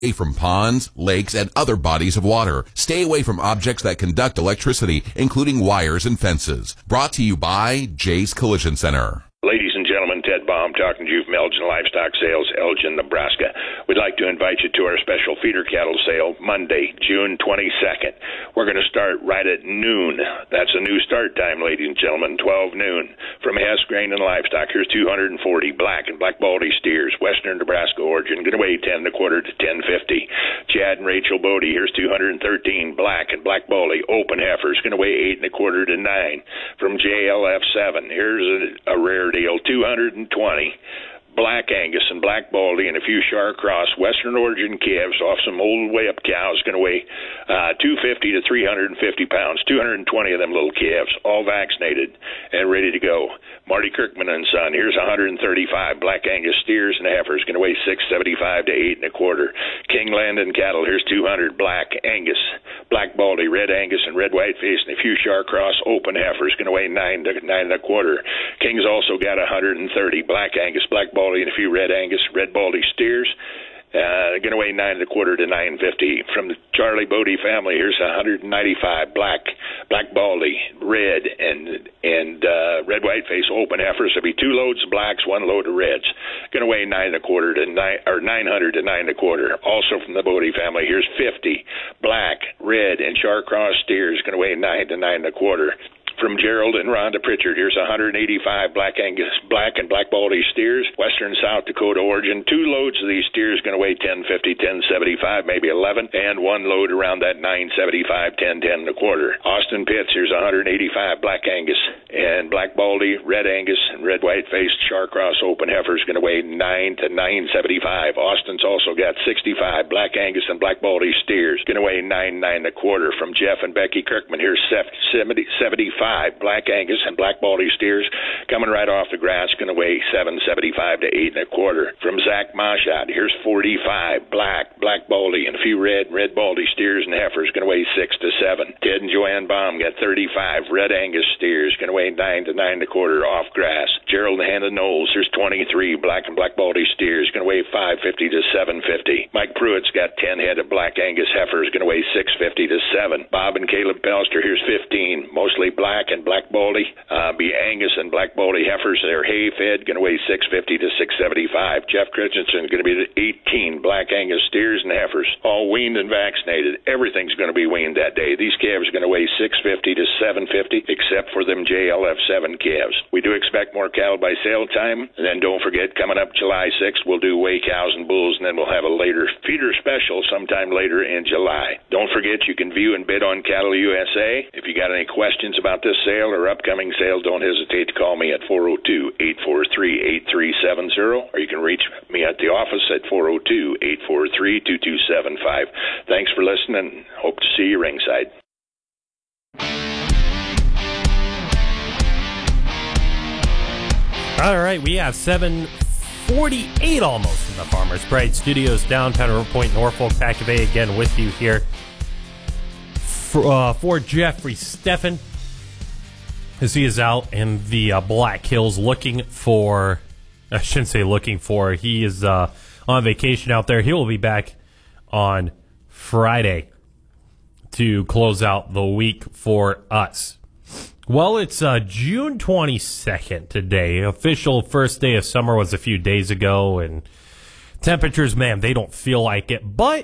Away from ponds, lakes, and other bodies of water. Stay away from objects that conduct electricity, including wires and fences. Brought to you by Jay's Collision Center. Ladies and gentlemen, Ted Baum talking to you from Elgin Livestock Sales, Elgin, Nebraska. We'd like to invite you to our special feeder cattle sale Monday, June 22nd. We're going to start right at noon. That's a new start time, ladies and gentlemen, 12 noon. From Hess Grain and Livestock, here's 240 black and black baldy steers, western Nebraska origin, going to weigh 10 1/4 to 10.50. Chad and Rachel Bodie, here's 213 black and black baldy open heifers, going to weigh 8 1/4 to 9. From JLF7, here's a rare deal, 220 black Angus and black baldy and a few Char Cross western origin calves off some old way up cows, going to weigh 250 to 350 pounds, 220 of them little calves, all vaccinated and ready to go. Marty Kirkman and Son, here's 135 black Angus steers and heifers, going to weigh 675 to 8 1/4. King Landon cattle, here's 200 black Angus, black baldy, red Angus and red white face and a few Char Cross open heifers, going to weigh 9 to 9 1/4. King's also got 130 black Angus, black baldy and a few red Angus, red baldy steers. Going to weigh 9 1/4 to 9.50. From the Charlie Bodie family, here's 195 black baldy, red and red white face open heifers. There'll be 2 loads of blacks, 1 load of reds. Going to weigh 9 1/4 to 900 to 9 1/4. Also from the Bodie family, here's 50 black, red and Char Cross steers. Going to weigh 9 to 9 1/4. From Gerald and Rhonda Pritchard, here's 185 black Angus, black and black baldy steers, western South Dakota origin. 2 loads of these steers going to weigh 10.50, 10.75, maybe 11, and 1 load around that 9.75, 10 1/4. Austin Pitts, here's 185 black Angus and black baldy, red Angus and red white faced Char Cross open heifers, going to weigh 9 to 9.75. Austin's also got 65 black Angus and black baldy steers, going to weigh 9 1/4. From Jeff and Becky Kirkman, here's 75 black Angus and black baldy steers coming right off the grass, going to weigh 7.75 to 8 1/4. From Zach Mashad, here's 45 black baldy and a few red baldy steers and heifers, going to weigh 6 to 7. Ted and Joanne Baum got 35 red Angus steers, going to weigh 9 to 9 1/4 off grass. Gerald and Hannah Knowles, here's 23 black and black baldy steers, going to weigh 5.50 to 7.50. Mike Pruitt's got 10 head of black Angus heifers, going to weigh 6.50 to 7. Bob and Caleb Pelster, here's 15 mostly black and black baldy, be Angus and black baldy heifers. They're hay fed, going to weigh 650 to 675. Jeff Christensen going to be 18 black Angus steers and heifers, all weaned and vaccinated. Everything's going to be weaned that day. These calves are going to weigh 650 to 750, except for them JLF7 calves. We do expect more cattle by sale time, and then don't forget, coming up July 6th, we'll do weigh cows and bulls, and then we'll have a later feeder special sometime later in July. Don't forget, you can view and bid on Cattle USA. If you got any questions about this sale or upcoming sale, don't hesitate to call me at 402-843-8370, or you can reach me at the office at 402-843-2275. Thanks for listening. Hope to see you ringside. All right, we have 7:48 almost in the Farmers Pride Studios, downtown River Point, Norfolk. Pacavey again with you here for Jeffrey Steffen, as he is out in the Black Hills looking for, I shouldn't say looking for, he is on vacation out there. He will be back on Friday to close out the week for us. Well, it's June 22nd today. Official first day of summer was a few days ago, and temperatures, man, they don't feel like it. But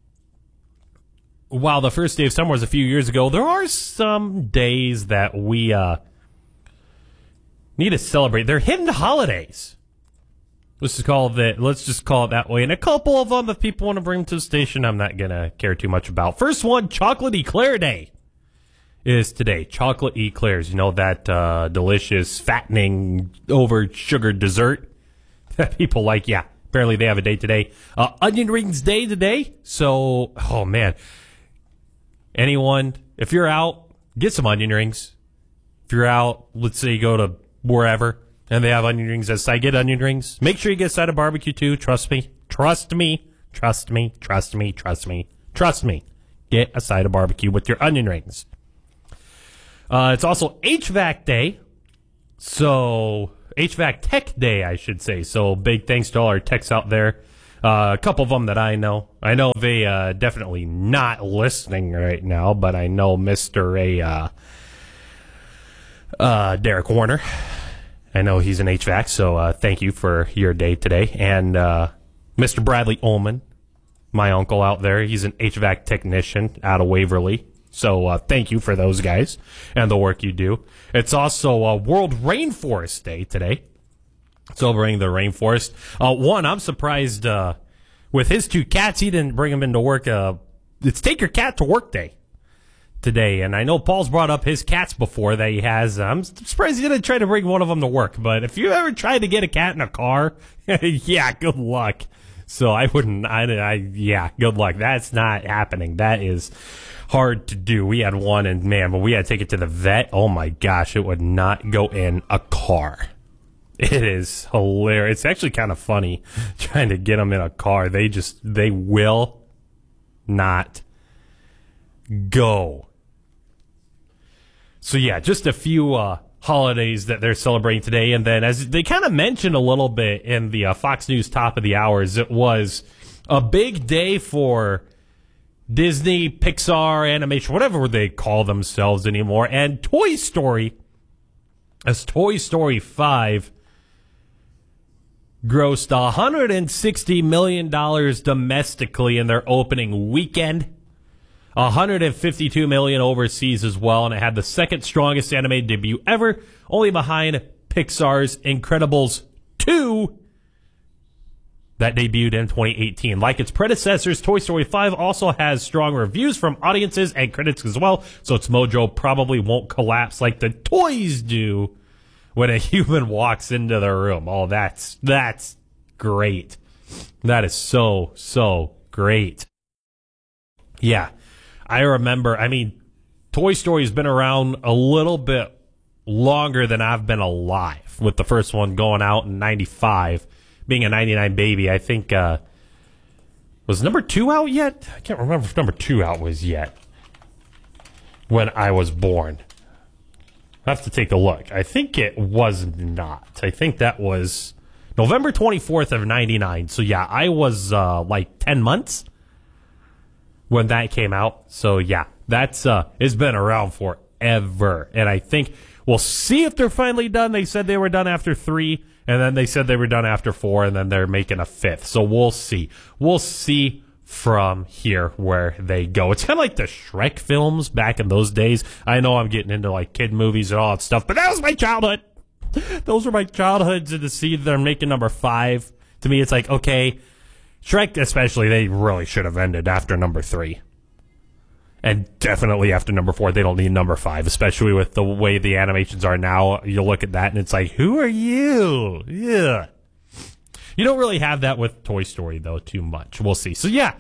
while the first day of summer was a few years ago, there are some days that we need to celebrate. They're hidden holidays. Let's just call it that way. And a couple of them, if people want to bring them to the station, I'm not going to care too much about. First one, Chocolate Eclair Day is today. Chocolate eclairs, you know, that delicious, fattening, over-sugared dessert that people like. Yeah, apparently they have a day today. Onion Rings Day today. So, oh man, anyone, if you're out, get some onion rings. If you're out, let's say you go to wherever and they have onion rings as side, get onion rings. Make sure you get a side of barbecue too. Trust me. Get a side of barbecue with your onion rings. It's also HVAC Day. So, HVAC Tech Day, I should say. So, big thanks to all our techs out there A couple of them that I know. I know they definitely not listening right now, but I know Mr. Derek Warner. I know he's an HVAC, so thank you for your day today. And Mr. Bradley Ullman, my uncle out there, he's an HVAC technician out of Waverly. So thank you for those guys and the work you do. It's also World Rainforest Day today. Celebrating the rainforest. I'm surprised with his 2 cats, he didn't bring them into work. It's Take Your Cat to Work Day today. And I know Paul's brought up his cats before that he has. I'm surprised he didn't try to bring one of them to work. But if you ever tried to get a cat in a car, yeah, good luck. So I wouldn't, yeah, good luck. That's not happening. That is hard to do. We had one, and man, when we had to take it to the vet, oh my gosh, it would not go in a car. It is hilarious. It's actually kind of funny trying to get them in a car. They will not go. So yeah, just a few holidays that they're celebrating today. And then as they kind of mentioned a little bit in the Fox News Top of the Hours, it was a big day for Disney, Pixar, animation, whatever they call themselves anymore, and Toy Story, as Toy Story 5 grossed $160 million domestically in their opening weekend, $152 million overseas as well, and it had the second strongest animated debut ever, only behind Pixar's Incredibles 2, that debuted in 2018. Like its predecessors, Toy Story 5 also has strong reviews from audiences and critics as well, so its mojo probably won't collapse like the toys do when a human walks into the room. Oh, that's great. That is so great. Yeah, I remember, Toy Story's been around a little bit longer than I've been alive, with the first one going out in 95. Being a 99 baby, I think, was number 2 out yet? I can't remember if number 2 out was yet when I was born. I have to take a look. I think it was not. I think that was November 24th of 99. So yeah, I was like 10 months when that came out. So yeah, that's it's been around forever. And I think we'll see if they're finally done. They said they were done after 3. And then they said they were done after 4, and then they're making a 5th. So we'll see. We'll see from here where they go. It's kind of like the Shrek films back in those days. I know I'm getting into like kid movies and all that stuff, but that was my childhood. Those were my childhoods, and to see they're making number 5, to me it's like, okay, Shrek especially, they really should have ended after number 3. And definitely after number 4, they don't need number 5, especially with the way the animations are now. You look at that and it's like, who are you? Yeah. You don't really have that with Toy Story, though, too much. We'll see. So, yeah.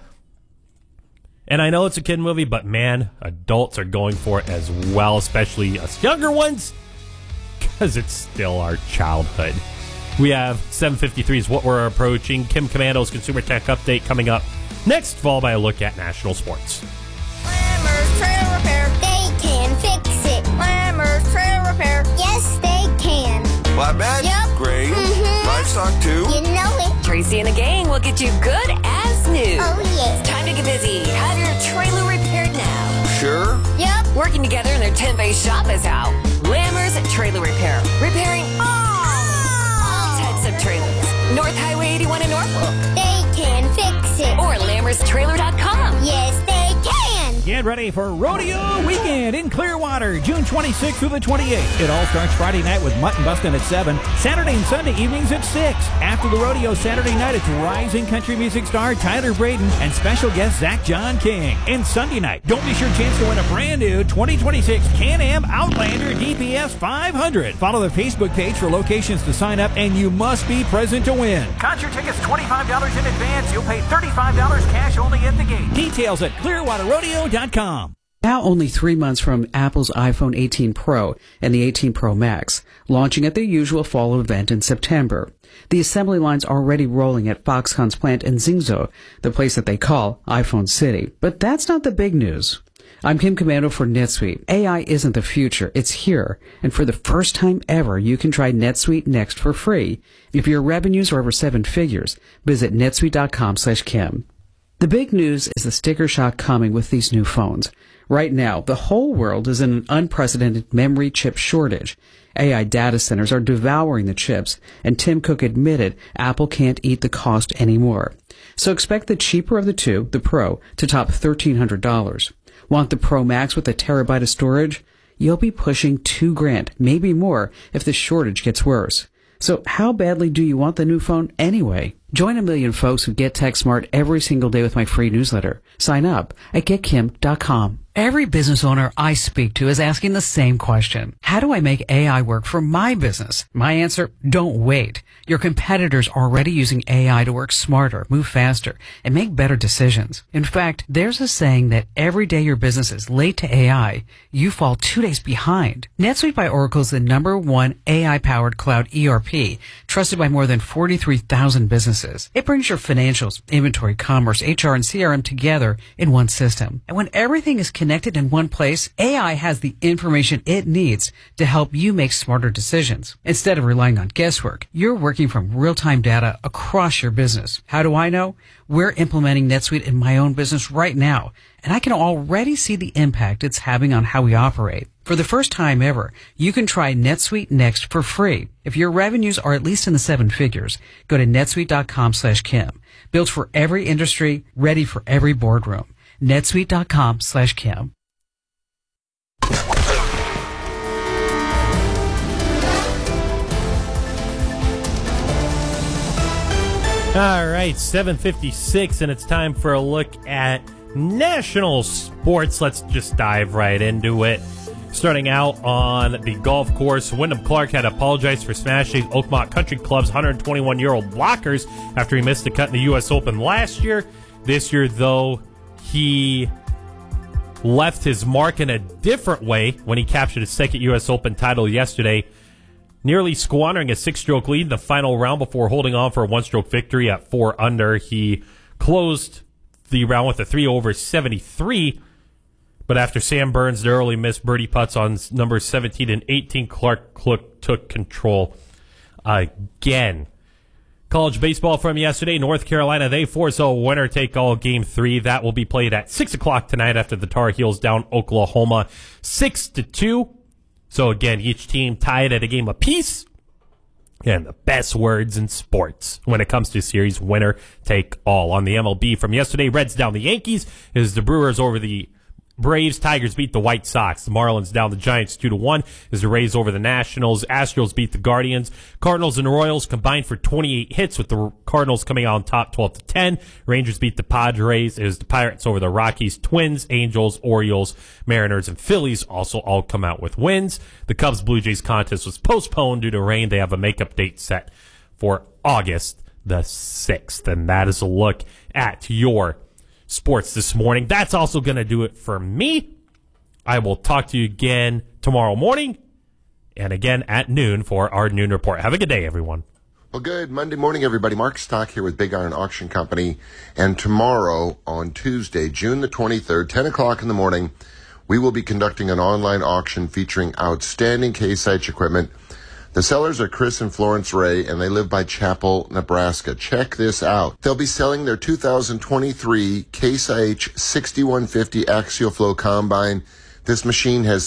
And I know it's a kid movie, but man, adults are going for it as well, especially us younger ones, because it's still our childhood. We have 7:53 is what we're approaching. Kim Commando's Consumer Tech Update coming up next, followed by a look at national sports. Lammer's Trailer Repair, they can fix it. Lammer's Trailer Repair, yes they can. Flatbed? Yep. Grain? Mm-hmm. Livestock too? You know it. Tracy and the gang will get you good as new. Oh yes. It's time to get busy. Have your trailer repaired now. Sure? Yep. Working together in their 10-bay shop is how. Lammer's Trailer Repair. Repairing all types of trailers. North Highway 81 in Norfolk. They can fix it. Or lammerstrailer.com. Yes, they can. Get ready for Rodeo Weekend in Clearwater, June 26th through the 28th. It all starts Friday night with Mutton Bustin' at 7, Saturday and Sunday evenings at 6. After the rodeo Saturday night, it's rising country music star Tyler Braden and special guest Zach John King. And Sunday night, don't miss your chance to win a brand new 2026 Can-Am Outlander DPS 500. Follow the Facebook page for locations to sign up, and you must be present to win. Concert tickets $25 in advance. You'll pay $35 cash only at the gate. Details at ClearwaterRodeo.com. Now only 3 months from Apple's iPhone 18 Pro and the 18 Pro Max, launching at their usual fall event in September. The assembly line's already rolling at Foxconn's plant in Zhengzhou, the place that they call iPhone City. But that's not the big news. I'm Kim Commando for NetSuite. AI isn't the future, it's here. And for the first time ever, you can try NetSuite Next for free. If your revenues are over 7 figures, visit netsuite.com/Kim. The big news is the sticker shock coming with these new phones. Right now, the whole world is in an unprecedented memory chip shortage. AI data centers are devouring the chips, and Tim Cook admitted Apple can't eat the cost anymore. So expect the cheaper of the two, the Pro, to top $1,300. Want the Pro Max with a terabyte of storage? You'll be pushing $2,000, maybe more, if the shortage gets worse. So how badly do you want the new phone anyway? Join a million folks who get tech smart every single day with my free newsletter. Sign up at getkim.com. Every business owner I speak to is asking the same question. How do I make AI work for my business? My answer, don't wait. Your competitors are already using AI to work smarter, move faster, and make better decisions. In fact, there's a saying that every day your business is late to AI, you fall 2 days behind. NetSuite by Oracle is the #1 AI-powered cloud ERP, trusted by more than 43,000 businesses. It brings your financials, inventory, commerce, HR, and CRM together in one system. And when everything is connected in one place, AI has the information it needs to help you make smarter decisions. Instead of relying on guesswork, you're working from real-time data across your business. How do I know? We're implementing NetSuite in my own business right now, and I can already see the impact it's having on how we operate. For the first time ever, you can try NetSuite Next for free. If your revenues are at least in the 7 figures, go to netsuite.com/Kim. Built for every industry, ready for every boardroom. netsuite.com/Kim. All right, 7:56, and it's time for a look at national sports. Let's just dive right into it. Starting out on the golf course, Wyndham Clark had apologized for smashing Oakmont Country Club's 121-year-old blockers after he missed a cut in the U.S. Open last year. This year, though, he left his mark in a different way when he captured his second U.S. Open title yesterday, nearly squandering a 6-stroke lead in the final round before holding on for a 1-stroke victory at 4 under. He closed the round with a 3-over 73, but after Sam Burns narrowly missed birdie putts on numbers 17 and 18, Clark took control again. College baseball from yesterday, North Carolina, they force a winner-take-all Game 3. That will be played at 6 o'clock tonight after the Tar Heels down Oklahoma 6-2. So again, each team tied at a game apiece. And the best words in sports when it comes to series, winner take all. On the MLB from yesterday, Reds down the Yankees as the Brewers over the Braves. Tigers beat the White Sox. The Marlins down the Giants 2-1 as the Rays over the Nationals. Astros beat the Guardians. Cardinals and Royals combined for 28 hits, with the Cardinals coming out on top 12-10. Rangers beat the Padres as the Pirates over the Rockies. Twins, Angels, Orioles, Mariners, and Phillies also all come out with wins. The Cubs Blue Jays contest was postponed due to rain. They have a makeup date set for August the 6th. And that is a look at your sports this morning. That's also going to do it for me. I will talk to you again tomorrow morning and again at noon for our noon report. Have a good day, everyone. Well, good Monday morning, everybody. Mark Stock here with Big Iron Auction Company. And tomorrow, on Tuesday, June the 23rd, 10 o'clock in the morning, we will be conducting an online auction featuring outstanding Case IH equipment. The sellers are Chris and Florence Ray, and they live by Chapel, Nebraska. Check this out. They'll be selling their 2023 Case IH 6150 Axial Flow Combine. This machine has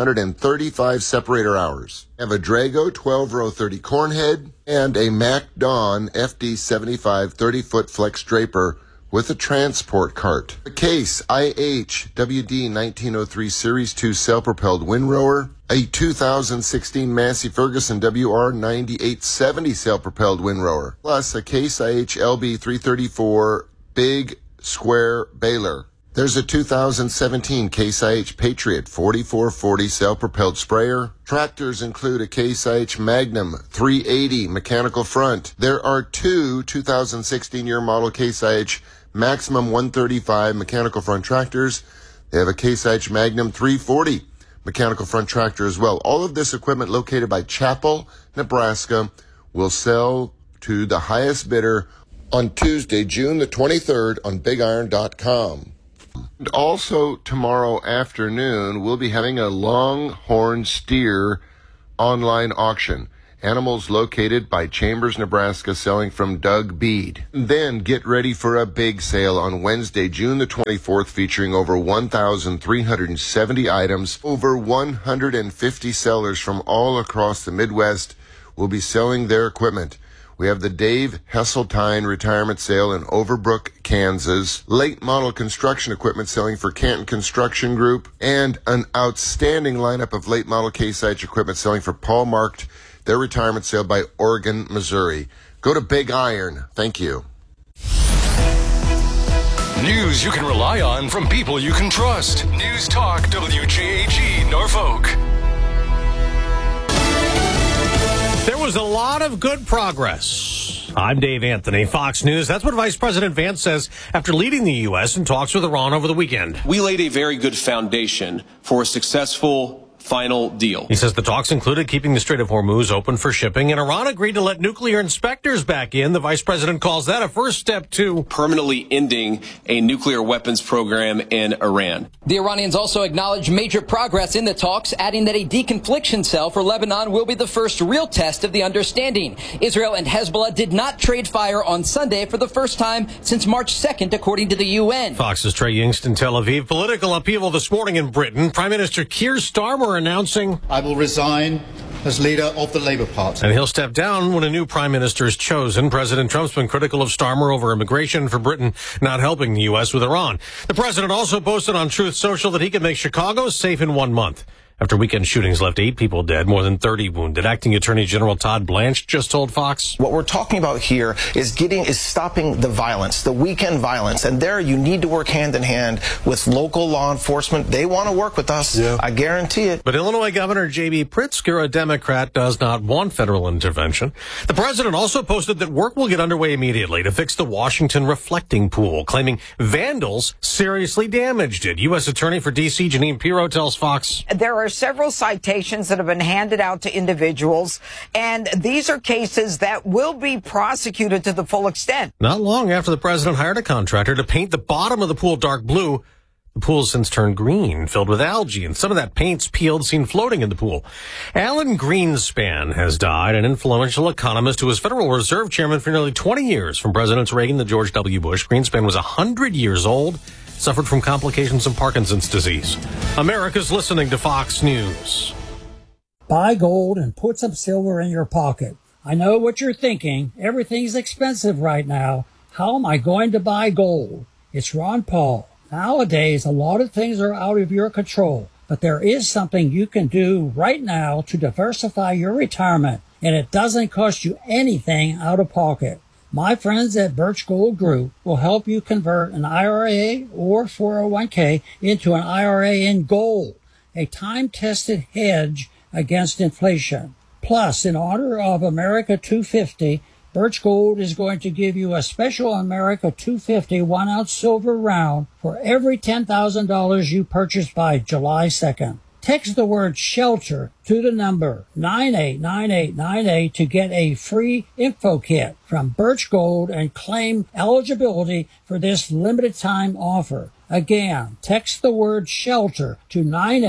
335 separator hours. They have a Drago 12-row 30 corn head and a Mac Dawn FD 75 30-foot flex draper with a transport cart. A Case IH WD 1903 Series 2 self-propelled windrower. A 2016 Massey Ferguson WR 9870 self-propelled windrower. Plus a Case IH LB 334 big square baler. There's a 2017 Case IH Patriot 4440 self-propelled sprayer. Tractors include a Case IH Magnum 380 mechanical front. There are two 2016 year model Case IH Maximum 135 mechanical front tractors. They have a Case IH Magnum 340 mechanical front tractor as well. All of this equipment located by Chapel, Nebraska will sell to the highest bidder on Tuesday, June the 23rd on BigIron.com. And also, tomorrow afternoon, we'll be having a longhorn steer online auction. Animals located by Chambers, Nebraska, selling from Doug Bede. Then get ready for a big sale on Wednesday, June the 24th, featuring over 1,370 items. Over 150 sellers from all across the Midwest will be selling their equipment. We have the Dave Hesseltine Retirement Sale in Overbrook, Kansas, late model construction equipment selling for Canton Construction Group, and an outstanding lineup of late model Case IH equipment selling for Paul Marked, their retirement sale by Oregon, Missouri. Go to Big Iron. Thank you. News you can rely on from people you can trust. News Talk WJAG Norfolk. There was a lot of good progress. I'm Dave Anthony, Fox News. That's what Vice President Vance says after leading the U.S. in talks with Iran over the weekend. We laid a very good foundation for a successful final deal. He says the talks included keeping the Strait of Hormuz open for shipping, and Iran agreed to let nuclear inspectors back in. The vice president calls that a first step to permanently ending a nuclear weapons program in Iran. The Iranians also acknowledged major progress in the talks, adding that a deconfliction cell for Lebanon will be the first real test of the understanding. Israel and Hezbollah did not trade fire on Sunday for the first time since March 2nd, according to the UN. Fox's Trey Yingst in Tel Aviv. Political upheaval this morning in Britain. Prime Minister Keir Starmer announcing, I will resign as leader of the Labour Party. And he'll step down when a new prime minister is chosen. President Trump's been critical of Starmer over immigration for Britain not helping the U.S. with Iran. The president also posted on Truth Social that he can make Chicago safe in 1 month. After weekend shootings left 8 people dead, more than 30 wounded. Acting Attorney General Todd Blanche just told Fox, what we're talking about here is stopping the violence, the weekend violence. And there you need to work hand in hand with local law enforcement. They want to work with us. Yeah. I guarantee it. But Illinois Governor J.B. Pritzker, a Democrat, does not want federal intervention. The president also posted that work will get underway immediately to fix the Washington reflecting pool, claiming vandals seriously damaged it. U.S. Attorney for D.C. Janine Pirro tells Fox, there are several citations that have been handed out to individuals, and these are cases that will be prosecuted to the full extent. Not long after the president hired a contractor to paint the bottom of the pool dark blue, the pool's since turned green, filled with algae, and some of that paint's peeled, seen floating in the pool. Alan Greenspan has died, an influential economist who was Federal Reserve Chairman for nearly 20 years, from Presidents Reagan to George W. Bush. Greenspan was 100 years old, suffered from complications of Parkinson's disease. America's listening to Fox News. Buy gold and put some silver in your pocket. I know what you're thinking. Everything's expensive right now. How am I going to buy gold? It's Ron Paul. Nowadays, a lot of things are out of your control, but there is something you can do right now to diversify your retirement, and it doesn't cost you anything out of pocket. My friends at Birch Gold Group will help you convert an IRA or 401k into an IRA in gold, a time-tested hedge against inflation. Plus, in honor of America 250, Birch Gold is going to give you a special America 250 1-ounce silver round for every $10,000 you purchase by July 2nd. Text the word SHELTER to the number 989898 to get a free info kit from Birch Gold and claim eligibility for this limited time offer. Again, text the word SHELTER to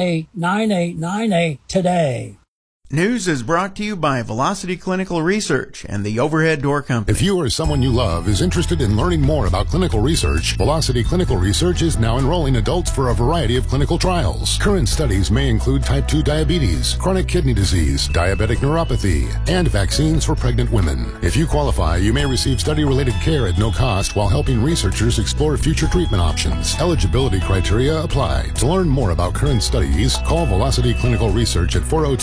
989898 today. News is brought to you by Velocity Clinical Research and the Overhead Door Company. If you or someone you love is interested in learning more about clinical research, Velocity Clinical Research is now enrolling adults for a variety of clinical trials. Current studies may include type 2 diabetes, chronic kidney disease, diabetic neuropathy, and vaccines for pregnant women. If you qualify, you may receive study-related care at no cost while helping researchers explore future treatment options. Eligibility criteria apply. To learn more about current studies, call Velocity Clinical Research at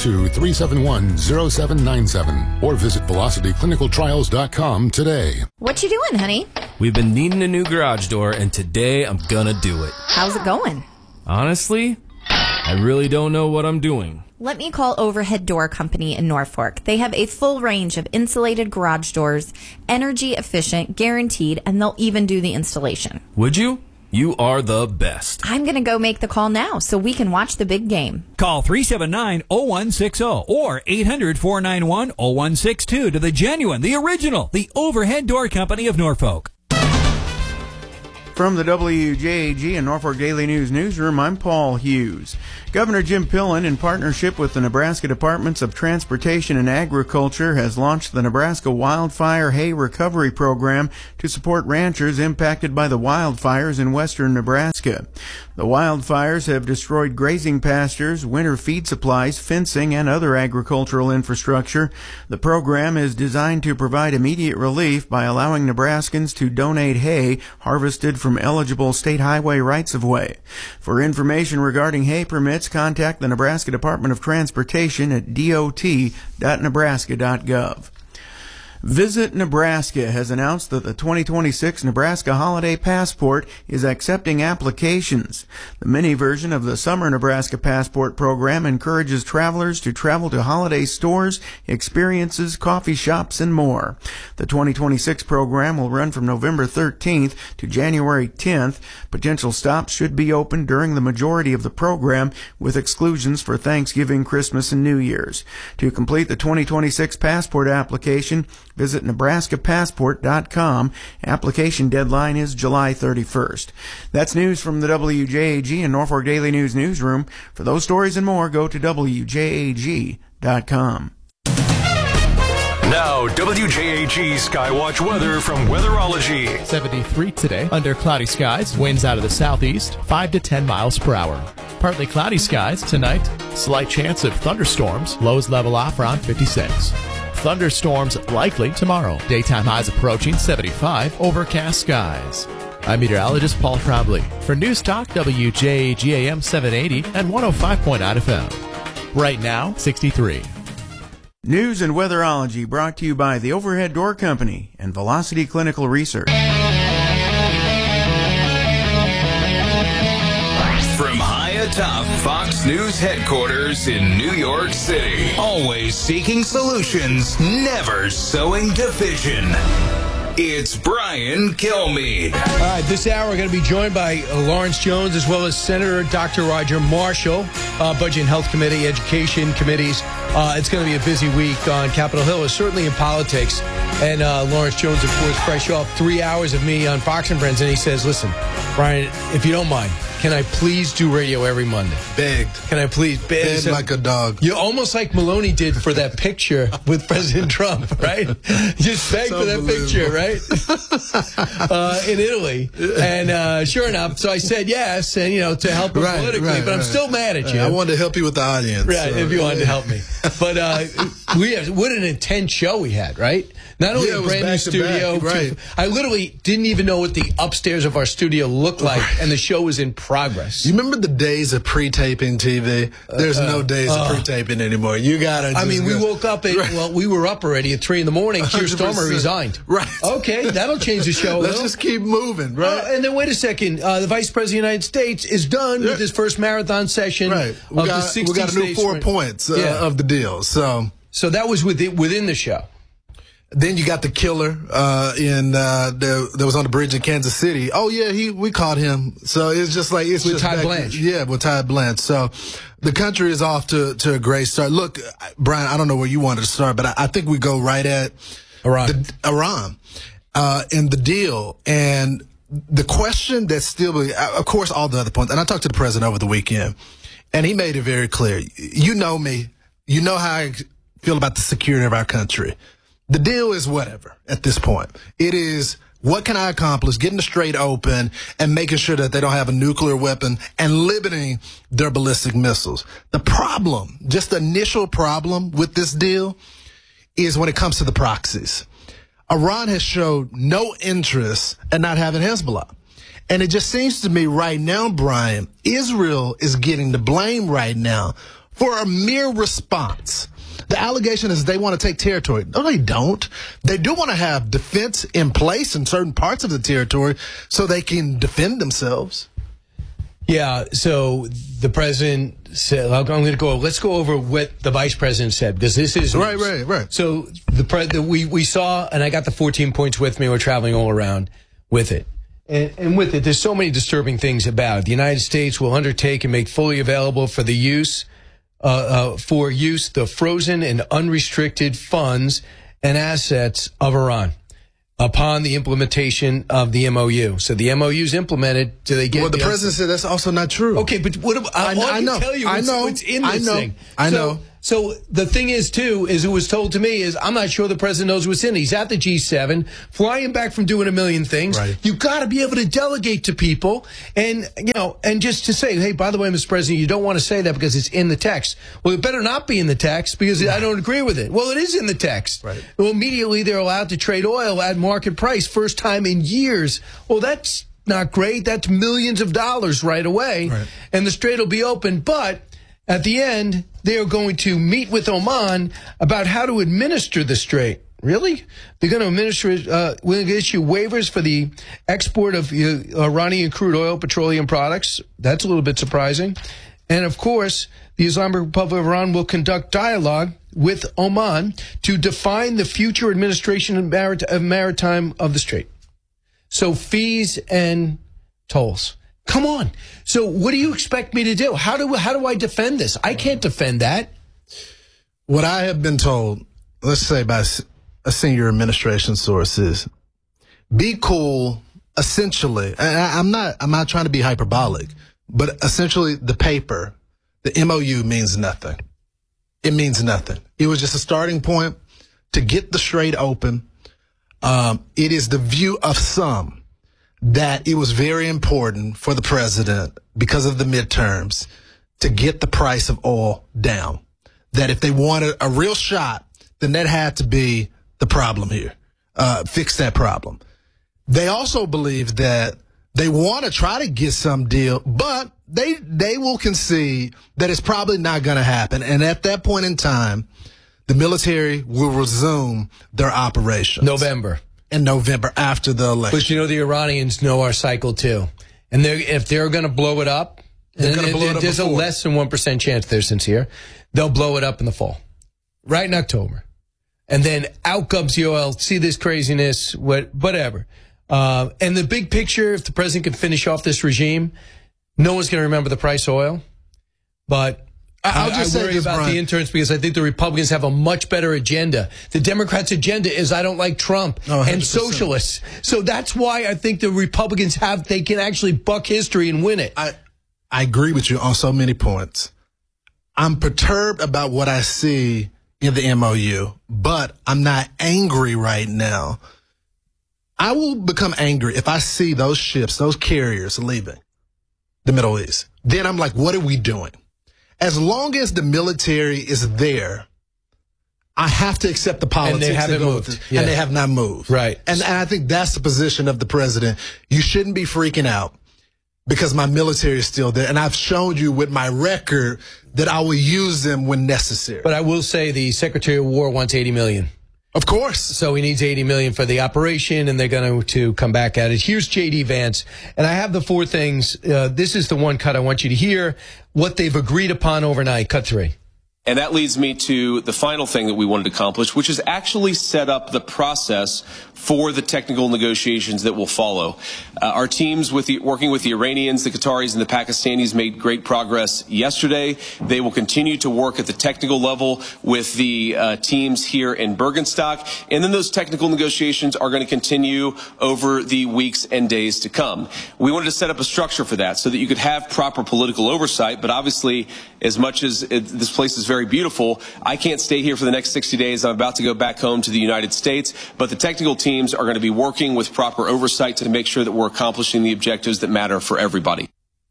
402-371-0797 or visit velocityclinicaltrials.com today. What you doing, honey? We've been needing a new garage door, and today I'm gonna do it. How's it going? Honestly, I really don't know what I'm doing. Let me call Overhead Door Company in Norfolk. They have a full range of insulated garage doors, energy efficient, guaranteed, and they'll even do the installation. Would you? You are the best. I'm going to go make the call now so we can watch the big game. Call 379-0160 or 800-491-0162 to the genuine, the original, the Overhead Door Company of Norfolk. From the WJAG and Norfolk Daily News newsroom, I'm Paul Hughes. Governor Jim Pillen, in partnership with the Nebraska Departments of Transportation and Agriculture, has launched the Nebraska Wildfire Hay Recovery Program to support ranchers impacted by the wildfires in western Nebraska. The wildfires have destroyed grazing pastures, winter feed supplies, fencing, and other agricultural infrastructure. The program is designed to provide immediate relief by allowing Nebraskans to donate hay harvested from eligible state highway rights-of-way. For information regarding hay permits, contact the Nebraska Department of Transportation at dot.nebraska.gov. Visit Nebraska has announced that the 2026 Nebraska Holiday Passport is accepting applications. The mini version of the Summer Nebraska Passport program encourages travelers to travel to holiday stores, experiences, coffee shops, and more. The 2026 program will run from November 13th to January 10th. Potential stops should be open during the majority of the program, with exclusions for Thanksgiving, Christmas, and New Year's. To complete the 2026 passport application, visit NebraskaPassport.com. Application deadline is July 31st. That's news from the WJAG and Norfolk Daily News newsroom. For those stories and more, go to WJAG.com. Now, WJAG Skywatch weather from Weatherology. 73 today, under cloudy skies, winds out of the southeast, 5 to 10 miles per hour. Partly cloudy skies tonight, slight chance of thunderstorms, lows level off around 56. Thunderstorms likely tomorrow. Daytime highs approaching 75, overcast skies. I'm meteorologist Paul Trombley for News Talk WJAG AM 780 and 105.9 FM. Right now, 63. News and Weatherology brought to you by the Overhead Door Company and Velocity Clinical Research. From high atop Fox News headquarters in New York City, always seeking solutions, never sowing division. It's Brian Kilmeade. All right, this hour we're going to be joined by Lawrence Jones as well as Senator Dr. Roger Marshall, Budget and Health Committee, Education Committees. It's going to be a busy week on Capitol Hill, certainly in politics. And Lawrence Jones, of course, fresh off 3 hours of me on Fox and Friends, and he says, listen, Brian, if you don't mind, can I please do radio every Monday? Begged. Can I please? Begged like a dog. You're almost like Maloney did for that picture with President Trump, right? Just begged for that picture, right? In Italy. And sure enough, so I said yes, and, to help him politically, but I'm still mad at you. I wanted to help you with the audience. Right, if you wanted to help me. But what an intense show we had, right? Not only a brand new studio. Right. I literally didn't even know what the upstairs of our studio looked like, and the show was in progress. You remember the days of pre-taping TV? There's no days of pre-taping anymore. You gotta. We woke up at we were up already at 3 a.m. Keir Starmer resigned. Right. Okay, that'll change the show. Let's just keep moving, right? And then wait a second. The Vice President of the United States is done with his first marathon session. Right. We got a new 4 points of the deal. So that was within the show. Then you got the killer that was on the bridge in Kansas City. Oh yeah, we caught him. So it's just like with Todd Blanche. Yeah, with Todd Blanche. So the country is off to a great start. Look, Brian, I don't know where you wanted to start, but I think we go right at Iran and the deal and the question that's still, of course, all the other points. And I talked to the president over the weekend, and he made it very clear. You know me. You know how I feel about the security of our country. The deal is whatever at this point. It is, what can I accomplish, getting the Strait open and making sure that they don't have a nuclear weapon and limiting their ballistic missiles. The problem, just the initial problem with this deal is when it comes to the proxies. Iran has showed no interest in not having Hezbollah. And it just seems to me right now, Brian, Israel is getting the blame right now for a mere response. The allegation is they want to take territory. No, they don't. They do want to have defense in place in certain parts of the territory so they can defend themselves. Yeah, so the president said, let's go over what the vice president said, because this is news. Right. So we saw, and I got the 14 points with me. We're traveling all around with it. And with it, there's so many disturbing things about it. The United States will undertake and make fully available for use the frozen and unrestricted funds and assets of Iran. upon the implementation of the MOU. So the MOU is implemented. Do they get? Well, the president said that's also not true. Okay, but what I know. Tell you what's in this thing. I know. So the thing is, too, is it was told to me is I'm not sure the president knows what's in it. He's at the G7, flying back from doing a million things. Right. You got to be able to delegate to people, and and just to say, hey, by the way, Mr. President, you don't want to say that because it's in the text. Well, it better not be in the text because I don't agree with it. Well, it is in the text. Right. Well, immediately they're allowed to trade oil at market price, first time in years. Well, that's not great. That's millions of dollars right away, and the strait will be open, but at the end, they are going to meet with Oman about how to administer the strait. Really? They're going to administer it. We're going to issue waivers for the export of Iranian crude oil, petroleum products. That's a little bit surprising. And, of course, the Islamic Republic of Iran will conduct dialogue with Oman to define the future administration of maritime of the strait. So fees and tolls. Come on. So what do you expect me to do? How do I defend this? I can't defend that. What I have been told, let's say by a senior administration source, is be cool. Essentially, I'm not trying to be hyperbolic, but essentially the paper, the MOU means nothing. It means nothing. It was just a starting point to get the strait open. It is the view of some that it was very important for the president, because of the midterms, to get the price of oil down. That if they wanted a real shot, then that had to be the problem here. Fix that problem. They also believe that they want to try to get some deal, but they will concede that it's probably not going to happen. And at that point in time, the military will resume their operations. In November after the election. But the Iranians know our cycle too. And if they're going to blow it up, there's a less than 1% chance they're sincere. They'll blow it up in the fall. Right in October. And then out comes the oil. See this craziness, whatever. And the big picture, if the president can finish off this regime, no one's going to remember the price of oil. But I worry about the interns because I think the Republicans have a much better agenda. The Democrats' agenda is I don't like Trump and socialists. So that's why I think the Republicans they can actually buck history and win it. I agree with you on so many points. I'm perturbed about what I see in the MOU, but I'm not angry right now. I will become angry if I see those ships, those carriers leaving the Middle East. Then I'm like, what are we doing? As long as the military is there, I have to accept the politics. And they haven't moved. And they have not moved. Right. And I think that's the position of the president. You shouldn't be freaking out because my military is still there. And I've shown you with my record that I will use them when necessary. But I will say the Secretary of War wants $80 million. Of course. So he needs $80 million for the operation, and they're going to come back at it. Here's J.D. Vance, and I have the four things. This is the one cut I want you to hear, what they've agreed upon overnight. Cut 3. And that leads me to the final thing that we wanted to accomplish, which is actually set up the process for the technical negotiations that will follow. Our teams working with the Iranians, the Qataris, and the Pakistanis made great progress yesterday. They will continue to work at the technical level with the teams here in Bergenstock. And then those technical negotiations are going to continue over the weeks and days to come. We wanted to set up a structure for that so that you could have proper political oversight. But obviously, as much as this place is very beautiful, I can't stay here for the next 60 days. I'm about to go back home to the United States. But the technical teams are going to be working with proper oversight to make sure that we're accomplishing the objectives that matter for everybody.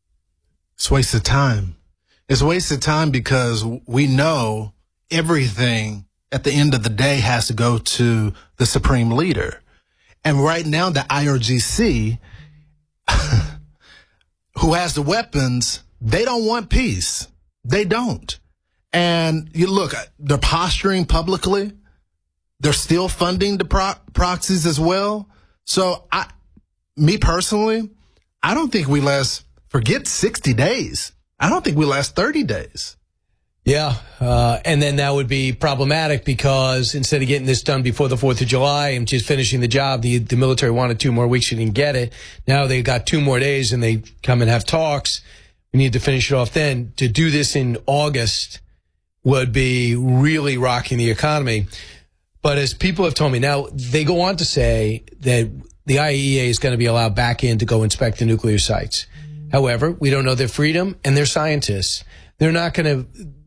It's wasted time. It's wasted time because we know everything at the end of the day has to go to the supreme leader. And right now, the IRGC, who has the weapons, they don't want peace. They don't. And you look, they're posturing publicly. They're still funding the proxies as well. So me personally, I don't think we forget 60 days. I don't think we last 30 days. Yeah, and then that would be problematic because instead of getting this done before the 4th of July and just finishing the job, the military wanted 2 more weeks, you didn't get it. Now they got 2 more days and they come and have talks. We need to finish it off then. To do this in August would be really rocking the economy. But as people have told me, now they go on to say that the IAEA is going to be allowed back in to go inspect the nuclear sites. However, we don't know their freedom, and they're scientists. They're not going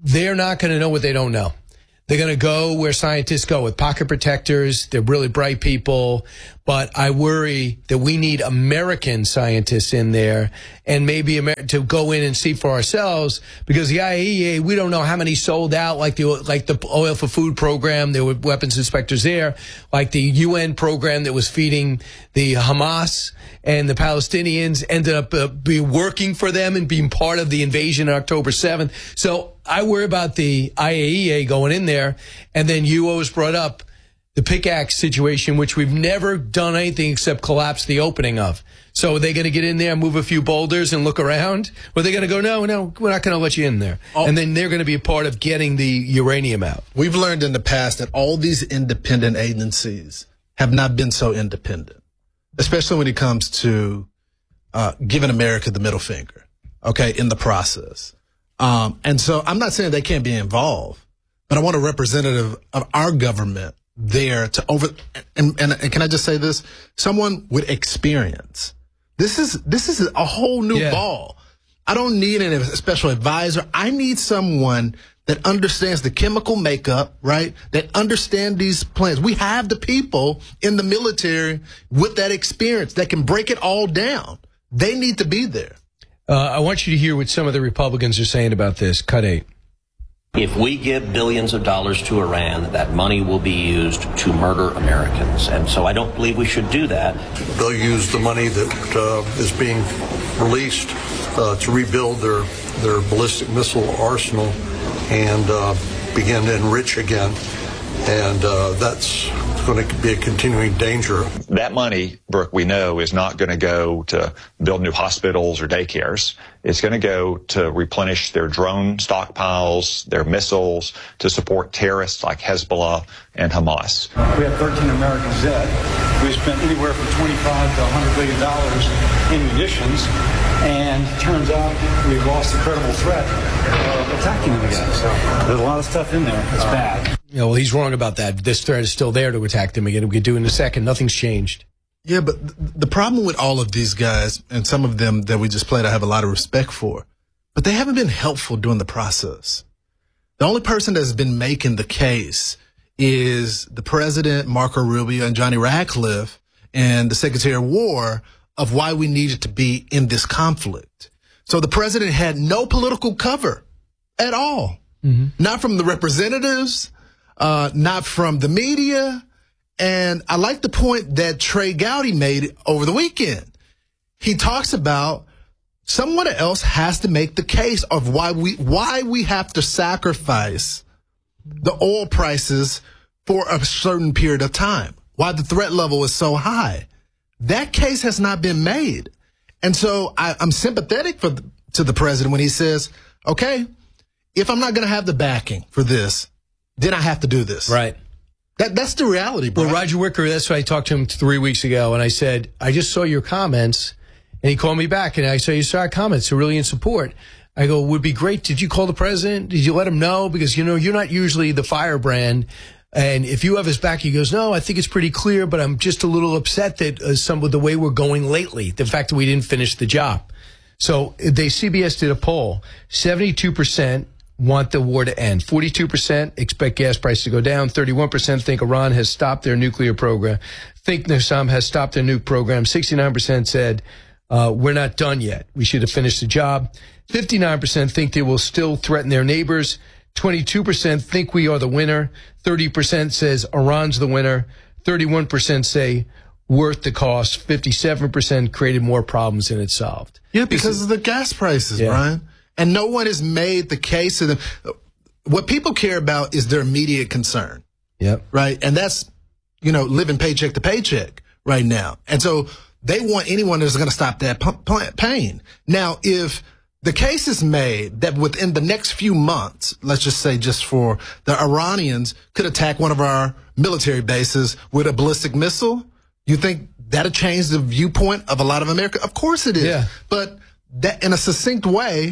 to know what they don't know. They're going to go where scientists go with pocket protectors. They're really bright people. But I worry that we need American scientists in there and maybe to go in and see for ourselves, because the IAEA, we don't know how many sold out, like the Oil for Food program. There were weapons inspectors there, like the UN program that was feeding the Hamas and the Palestinians ended up be working for them and being part of the invasion on October 7th. So I worry about the IAEA going in there. And then you always brought up the pickaxe situation, which we've never done anything except collapse the opening of. So are they going to get in there, move a few boulders and look around? Or are they going to go, no, we're not going to let you in there? And then they're going to be a part of getting the uranium out. We've learned in the past that all these independent agencies have not been so independent, especially when it comes to giving America the middle finger, okay, in the process. And so I'm not saying they can't be involved, but I want a representative of our government there to and can I just say this? Someone with experience. This is a whole new ball. I don't need a special advisor. I need someone that understands the chemical makeup, right? That understand these plans. We have the people in the military with that experience that can break it all down. They need to be there. I want you to hear what some of the Republicans are saying about this. Cut 8. If we give billions of dollars to Iran, that money will be used to murder Americans. And so I don't believe we should do that. They'll use the money that is being released to rebuild their ballistic missile arsenal and begin to enrich again. And that's going to be a continuing danger. That money, Brooke, we know is not going to go to build new hospitals or daycares. It's going to go to replenish their drone stockpiles, their missiles, to support terrorists like Hezbollah and Hamas. We have 13 Americans dead. We spent anywhere from $25 to $100 billion in munitions. And it turns out we've lost a credible threat of attacking them again. So there's a lot of stuff in there that's bad. Yeah, well, he's wrong about that. This threat is still there to attack them again. We can do it in a second. Nothing's changed. Yeah, but the problem with all of these guys, and some of them that we just played, I have a lot of respect for, but they haven't been helpful during the process. The only person that's been making the case is the president, Marco Rubio, and Johnny Ratcliffe, and the Secretary of War, of why we needed to be in this conflict. So the president had no political cover at all. Mm-hmm. Not from the representatives, not from the media. And I like the point that Trey Gowdy made over the weekend. He talks about someone else has to make the case of why we have to sacrifice the oil prices for a certain period of time, why the threat level is so high. That case has not been made. And so I'm sympathetic to the president when he says, okay, if I'm not going to have the backing for this, then I have to do this. Right. That's the reality, bro. Well, Roger Wicker, that's why I talked to him 3 weeks ago, and I said, I just saw your comments, and he called me back, and I said, you saw our comments, they're really in support. I go, would be great. Did you call the president? Did you let him know? Because, you're not usually the firebrand. And if you have his back, he goes, no, I think it's pretty clear, but I'm just a little upset that with the way we're going lately, the fact that we didn't finish the job. So CBS did a poll. 72% want the war to end. 42% expect gas prices to go down. 31% think Iran has stopped their nuclear program. Think Nassam has stopped their nuke program. 69% said, we're not done yet. We should have finished the job. 59% think they will still threaten their neighbors. 22% think we are the winner. 30% says Iran's the winner. 31% say worth the cost. 57% created more problems than it solved. Yeah, because of the gas prices, Brian. And no one has made the case of them. What people care about is their immediate concern. Yep. Right? And that's, living paycheck to paycheck right now. And so they want anyone that's going to stop that pain. Now, if the case is made that within the next few months, let's just say just for the Iranians could attack one of our military bases with a ballistic missile, you think that'll change the viewpoint of a lot of America? Of course it is. Yeah. But that in a succinct way,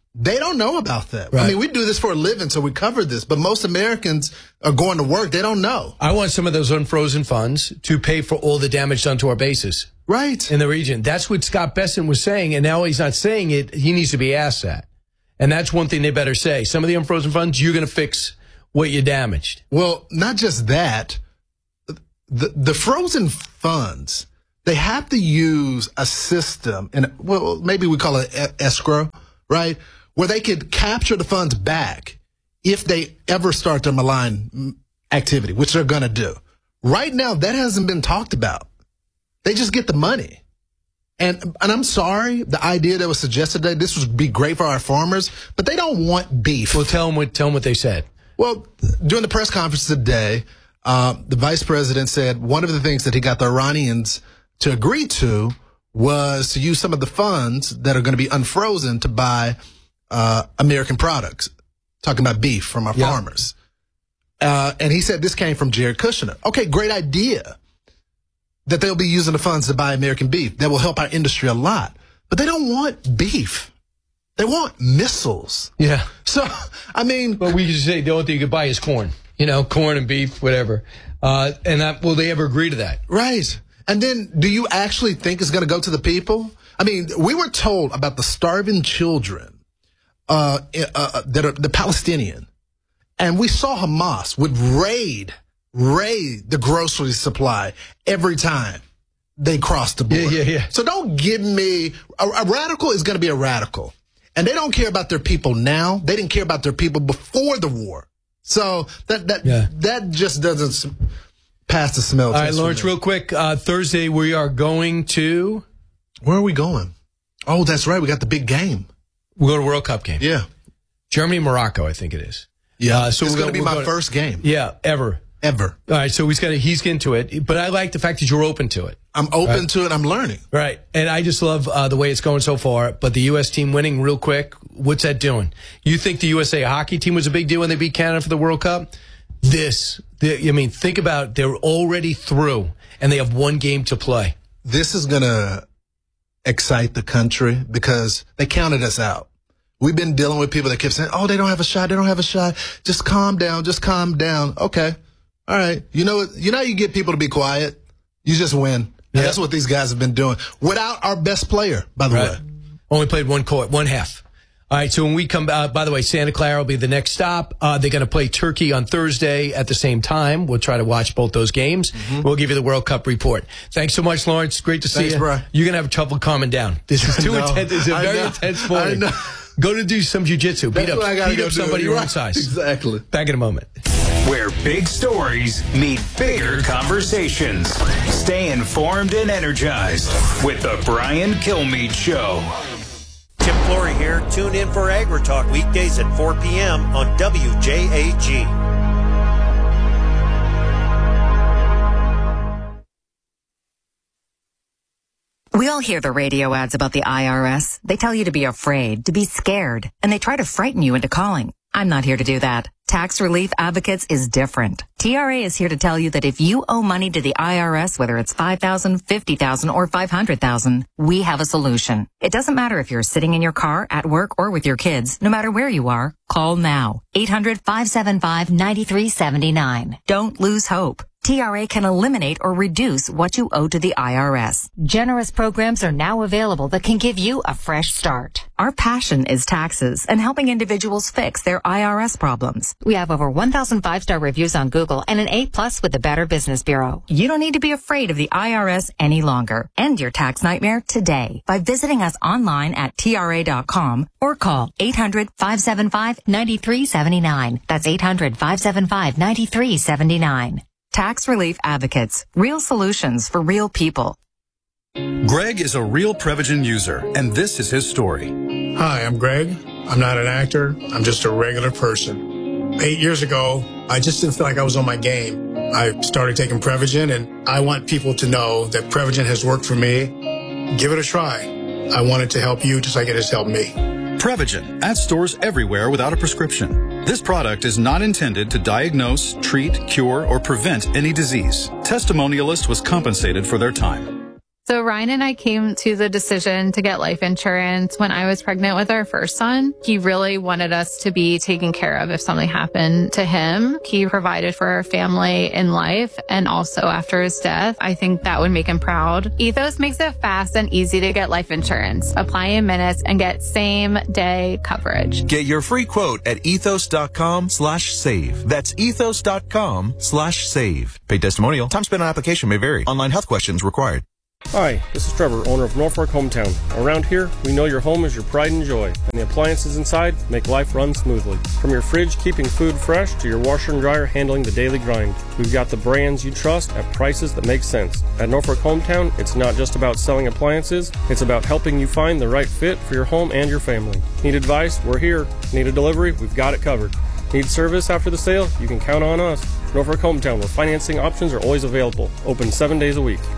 They don't know about that. Right. I mean, we do this for a living, so we cover this, but most Americans are going to work. They don't know. I want some of those unfrozen funds to pay for all the damage done to our bases. Right. In the region. That's what Scott Bessent was saying, and now he's not saying it. He needs to be asked that. And that's one thing they better say. Some of the unfrozen funds, you're going to fix what you damaged. Well, not just that. The frozen funds, they have to use a system, and well, maybe we call it escrow, right? Where they could capture the funds back if they ever start their malign activity, which they're going to do. Right now, that hasn't been talked about. They just get the money. And I'm sorry, the idea that was suggested today, this would be great for our farmers, but they don't want beef. Well, tell them what they said. Well, during the press conference today, the vice president said one of the things that he got the Iranians to agree to was to use some of the funds that are going to be unfrozen to buy American products, talking about beef from our farmers. And he said this came from Jared Kushner. Okay, great idea that they'll be using the funds to buy American beef. That will help our industry a lot. But they don't want beef. They want missiles. Yeah. So, I mean. But we could say the only thing you could buy is corn. You know, corn and beef, whatever. Will they ever agree to that? Right. And then do you actually think it's going to go to the people? I mean, we were told about the starving children that are the Palestinian. And we saw Hamas would raid the grocery supply every time they crossed the border. Yeah. So don't give me a radical is going to be a radical. And they don't care about their people now. They didn't care about their people before the war. So that just doesn't pass the smell test. All right, Lawrence, real quick. Thursday we are going to. Where are we going? Oh, that's right. We got the big game. We'll go to World Cup game. Yeah. Germany, Morocco, I think it is. Yeah. So it's going to be my first game. Yeah, ever. All right, so he's into it. But I like the fact that you're open to it. I'm open to it. I'm learning. Right. And I just love the way it's going so far. But the U.S. team winning real quick, what's that doing? You think the USA hockey team was a big deal when they beat Canada for the World Cup? Think about they're already through, and they have one game to play. This is going to excite the country because they counted us out. We've been dealing with people that kept saying, oh, they don't have a shot. They don't have a shot. Just calm down. Just calm down. Okay. All right. You know you get people to be quiet. You just win. Yeah. That's what these guys have been doing without our best player, by the way. Only played one half. All right, so when we come by the way, Santa Clara will be the next stop. They're going to play Turkey on Thursday at the same time. We'll try to watch both those games. Mm-hmm. We'll give you the World Cup report. Thanks so much, Lawrence. Great to see you. Bro. You're going to have trouble calming down. This is too intense. It's a very intense morning. Go to do some jiu-jitsu. Beat up somebody your own size. Exactly. Back in a moment. Where big stories meet bigger conversations. Stay informed and energized with the Brian Kilmeade Show. Tim Flory here. Tune in for AgriTalk weekdays at 4 p.m. on WJAG. We all hear the radio ads about the IRS. They tell you to be afraid, to be scared, and they try to frighten you into calling. I'm not here to do that. Tax Relief Advocates is different. TRA is here to tell you that if you owe money to the IRS, whether it's $5,000, $50,000, or $500,000, we have a solution. It doesn't matter if you're sitting in your car, at work, or with your kids. No matter where you are, call now. 800-575-9379. Don't lose hope. TRA can eliminate or reduce what you owe to the IRS. Generous programs are now available that can give you a fresh start. Our passion is taxes and helping individuals fix their IRS problems. We have over 1,000 5-star reviews on Google and an A+ with the Better Business Bureau. You don't need to be afraid of the IRS any longer. End your tax nightmare today by visiting us online at TRA.com or call 800-575-9379. That's 800-575-9379. Tax Relief Advocates. Real solutions for real people. Greg is a real Prevagen user, and this is his story. Hi, I'm Greg. I'm not an actor. I'm just a regular person. 8 years ago, I just didn't feel like I was on my game. I started taking Prevagen, and I want people to know that Prevagen has worked for me. Give it a try. I want it to help you just like it has helped me. Prevagen, at stores everywhere without a prescription. This product is not intended to diagnose, treat, cure, or prevent any disease. Testimonialist was compensated for their time. So Ryan and I came to the decision to get life insurance when I was pregnant with our first son. He really wanted us to be taken care of if something happened to him. He provided for our family in life and also after his death. I think that would make him proud. Ethos makes it fast and easy to get life insurance. Apply in minutes and get same-day coverage. Get your free quote at ethos.com/save. That's ethos.com/save. Paid testimonial. Time spent on application may vary. Online health questions required. Hi, this is Trevor, owner of Norfolk Hometown. Around here, we know your home is your pride and joy, and the appliances inside make life run smoothly. From your fridge keeping food fresh to your washer and dryer handling the daily grind, we've got the brands you trust at prices that make sense. At Norfolk Hometown, it's not just about selling appliances, it's about helping you find the right fit for your home and your family. Need advice? We're here. Need a delivery? We've got it covered. Need service after the sale? You can count on us. Norfolk Hometown, where financing options are always available. Open 7 days a week.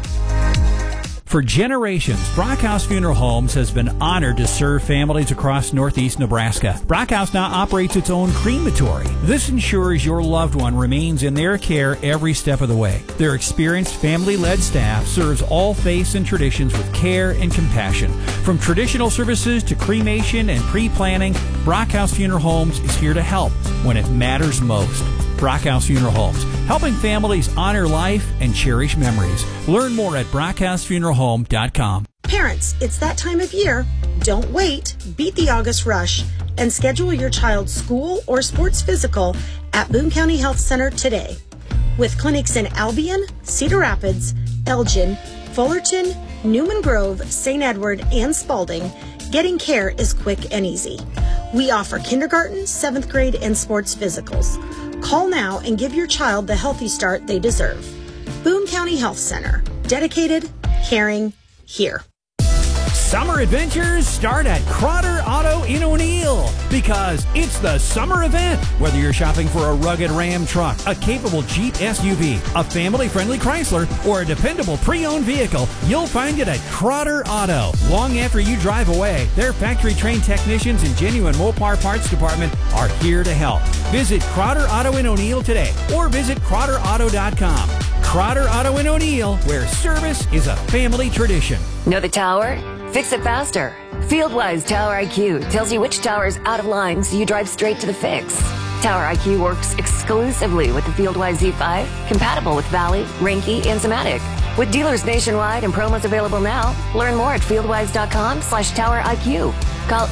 For generations, Brockhouse Funeral Homes has been honored to serve families across northeast Nebraska. Brockhouse now operates its own crematory. This ensures your loved one remains in their care every step of the way. Their experienced family-led staff serves all faiths and traditions with care and compassion. From traditional services to cremation and pre-planning, Brockhouse Funeral Homes is here to help when it matters most. Brockhouse Funeral Homes, helping families honor life and cherish memories. Learn more at brockhausfuneralhome.com. Parents, it's that time of year. Don't wait. Beat the August rush and schedule your child's school or sports physical at Boone County Health Center today. With clinics in Albion, Cedar Rapids, Elgin, Fullerton, Newman Grove, St. Edward, and Spalding, getting care is quick and easy. We offer kindergarten, 7th grade, and sports physicals. Call now and give your child the healthy start they deserve. Boone County Health Center. Dedicated, caring, here. Summer adventures start at Crotter Auto in O'Neill because it's the summer event. Whether you're shopping for a rugged Ram truck, a capable Jeep SUV, a family-friendly Chrysler, or a dependable pre-owned vehicle, you'll find it at Crotter Auto. Long after you drive away, their factory-trained technicians and genuine Mopar parts department are here to help. Visit Crotter Auto in O'Neill today or visit CrotterAuto.com. Crotter Auto in O'Neill, where service is a family tradition. Know the tower? Fix it faster. FieldWise Tower IQ tells you which tower is out of line so you drive straight to the fix. Tower IQ works exclusively with the FieldWise Z5, compatible with Valley, Renke, and Zematic. With dealers nationwide and promos available now, learn more at fieldwise.com/Tower IQ. Call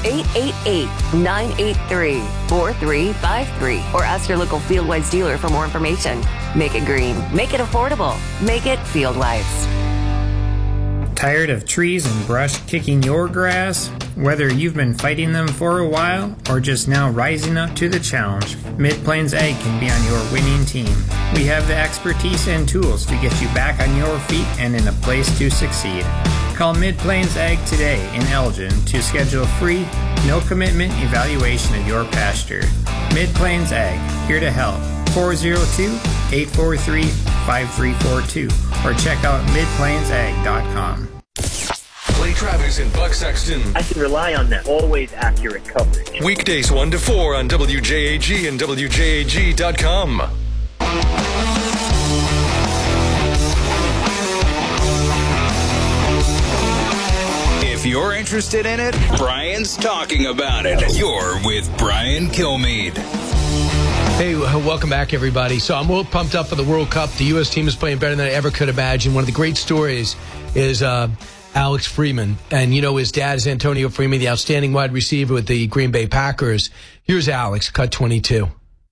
888-983-4353 or ask your local FieldWise dealer for more information. Make it green. Make it affordable. Make it FieldWise. Tired of trees and brush kicking your grass? Whether you've been fighting them for a while or just now rising up to the challenge, Mid-Plains Ag can be on your winning team. We have the expertise and tools to get you back on your feet and in a place to succeed. Call Mid-Plains Ag today in Elgin to schedule a free, no-commitment evaluation of your pasture. Mid-Plains Ag, here to help. 402-843-5342 or check out midplainsag.com. Clay Travis and Buck Sexton. I can rely on them. Always accurate coverage. Weekdays 1 to 4 on WJAG and WJAG.com. If you're interested in it, Brian's talking about it. You're with Brian Kilmeade. Hey, welcome back, everybody. So I'm real pumped up for the World Cup. The U.S. team is playing better than I ever could imagine. One of the great stories is Alex Freeman. And, you know, his dad is Antonio Freeman, the outstanding wide receiver with the Green Bay Packers. Here's Alex, cut 22.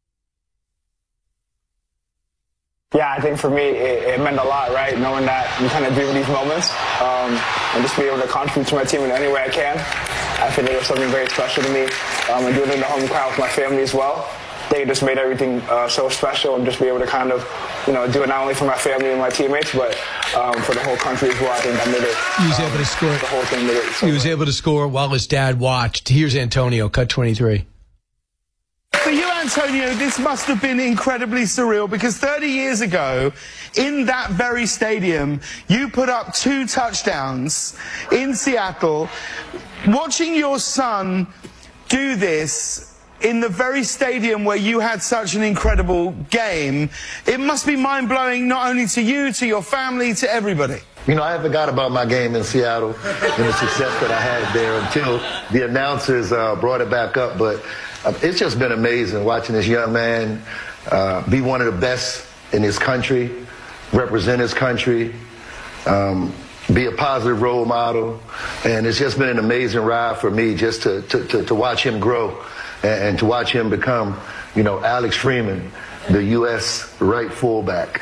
Yeah, I think for me, it meant a lot, right? Knowing that you kind of dream of these moments and just be able to contribute to my team in any way I can. I feel like it was something very special to me. And doing it in the home crowd with my family as well. They just made everything so special, and just be able to kind of, you know, do it not only for my family and my teammates, but for the whole country as well. I think I made it. He was able to score. The whole thing made it. So he was able to score while his dad watched. Here's Antonio, cut 23. For you, Antonio, this must have been incredibly surreal because 30 years ago, in that very stadium, you put up 2 touchdowns in Seattle. Watching your son do this in the very stadium where you had such an incredible game, it must be mind-blowing not only to you, to your family, to everybody. I haven't forgot about my game in Seattle and the success that I had there until the announcers brought it back up. But it's just been amazing watching this young man be one of the best in his country, represent his country, be a positive role model. And it's just been an amazing ride for me just to watch him grow and to watch him become, Alex Freeman, the U.S. right fullback.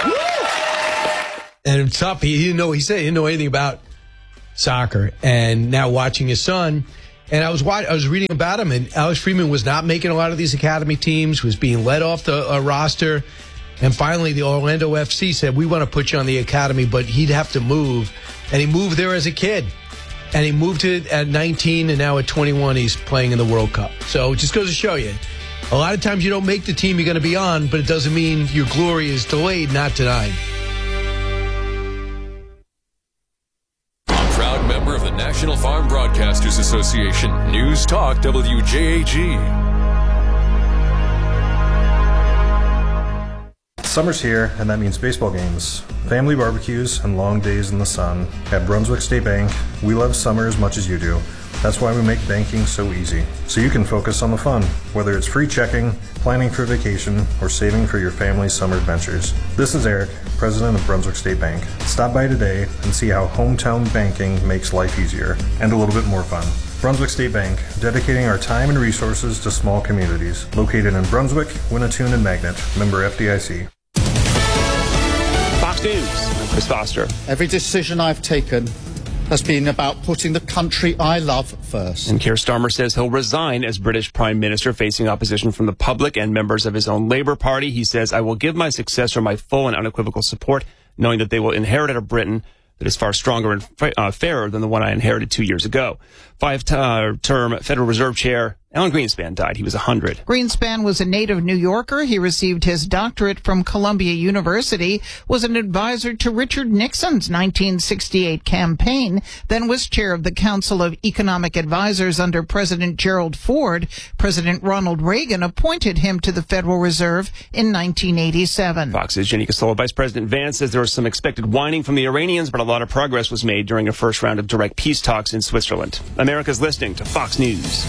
And it's tough. He didn't know anything about soccer. And now watching his son, and I was reading about him, and Alex Freeman was not making a lot of these academy teams, was being let off the roster. And finally, the Orlando FC said, we want to put you on the academy, but he'd have to move. And he moved there as a kid. And he moved to it at 19, and now at 21, he's playing in the World Cup. So it just goes to show you, a lot of times you don't make the team you're going to be on, but it doesn't mean your glory is delayed, not denied. Proud member of the National Farm Broadcasters Association, News Talk WJAG. Summer's here, and that means baseball games, family barbecues, and long days in the sun. At Brunswick State Bank, we love summer as much as you do. That's why we make banking so easy, so you can focus on the fun, whether it's free checking, planning for vacation, or saving for your family's summer adventures. This is Eric, president of Brunswick State Bank. Stop by today and see how hometown banking makes life easier and a little bit more fun. Brunswick State Bank, dedicating our time and resources to small communities. Located in Brunswick, Winnetoon, and Magnet. Member FDIC. Fox News, I'm Chris Foster. Every decision I've taken has been about putting the country I love first. And Keir Starmer says he'll resign as British Prime Minister, facing opposition from the public and members of his own Labour Party. He says, I will give my successor my full and unequivocal support, knowing that they will inherit a Britain that is far stronger and fairer than the one I inherited 2 years ago. Five-term Federal Reserve Chair Alan Greenspan died. He was 100. Greenspan was a native New Yorker. He received his doctorate from Columbia University, was an advisor to Richard Nixon's 1968 campaign, then was chair of the Council of Economic Advisors under President Gerald Ford. President Ronald Reagan appointed him to the Federal Reserve in 1987. Fox's Jenny Casola. Vice President Vance says there was some expected whining from the Iranians, but a lot of progress was made during a first round of direct peace talks in Switzerland. America's listening to Fox News.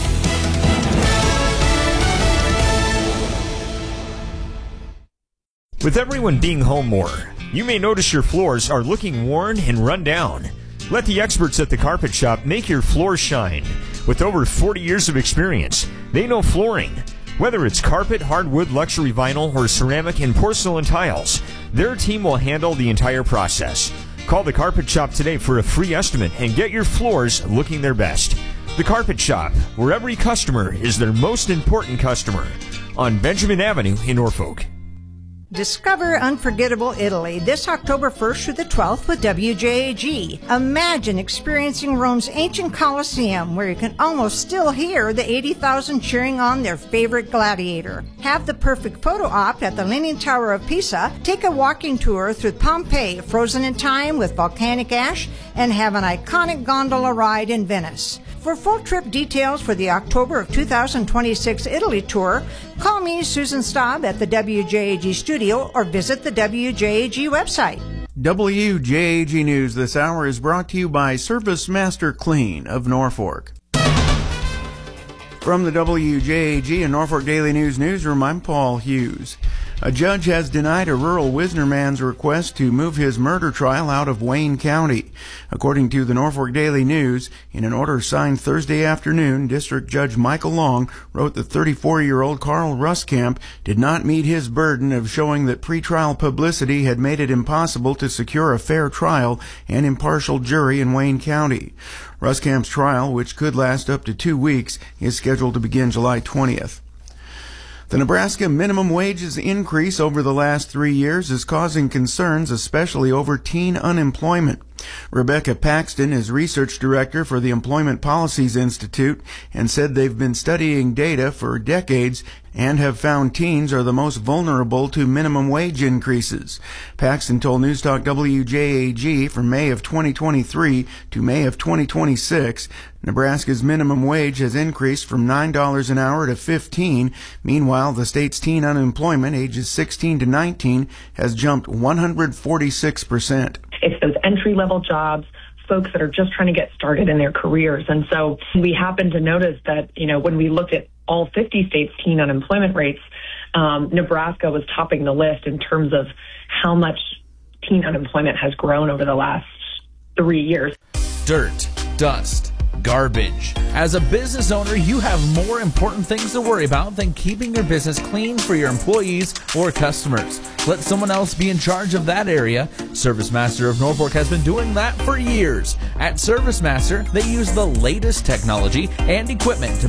With everyone being home more, you may notice your floors are looking worn and run down. Let the experts at the Carpet Shop make your floors shine. With over 40 years of experience, they know flooring. Whether it's carpet, hardwood, luxury vinyl, or ceramic and porcelain tiles, their team will handle the entire process. Call the Carpet Shop today for a free estimate and get your floors looking their best. The Carpet Shop, where every customer is their most important customer. On Benjamin Avenue in Norfolk. Discover unforgettable Italy this October 1st through the 12th with WJAG. Imagine experiencing Rome's ancient Colosseum, where you can almost still hear the 80,000 cheering on their favorite gladiator. Have the perfect photo op at the Leaning Tower of Pisa, take a walking tour through Pompeii, frozen in time with volcanic ash, and have an iconic gondola ride in Venice. For full trip details for the October of 2026 Italy tour, call me, Susan Staub, at the WJAG studio or visit the WJAG website. WJAG News this hour is brought to you by Service Master Clean of Norfolk. From the WJAG and Norfolk Daily News newsroom, I'm Paul Hughes. A judge has denied a rural Wisner man's request to move his murder trial out of Wayne County. According to the Norfolk Daily News, in an order signed Thursday afternoon, District Judge Michael Long wrote that 34-year-old Carl Ruskamp did not meet his burden of showing that pretrial publicity had made it impossible to secure a fair trial and impartial jury in Wayne County. Ruskamp's trial, which could last up to 2 weeks, is scheduled to begin July 20th. The Nebraska minimum wages increase over the last 3 years is causing concerns, especially over teen unemployment. Rebecca Paxton is research director for the Employment Policies Institute and said they've been studying data for decades and have found teens are the most vulnerable to minimum wage increases. Paxton told Newstalk WJAG from May of 2023 to May of 2026, Nebraska's minimum wage has increased from $9 an hour to $15. Meanwhile, the state's teen unemployment, ages 16 to 19, has jumped 146%. It's those entry-level jobs, folks that are just trying to get started in their careers. And so we happened to notice that, when we looked at all 50 states' teen unemployment rates, Nebraska was topping the list in terms of how much teen unemployment has grown over the last 3 years. Dirt, dust, garbage. As a business owner, you have more important things to worry about than keeping your business clean for your employees or customers. Let someone else be in charge of that area. ServiceMaster of Norfolk has been doing that for years. At ServiceMaster, they use the latest technology and equipment to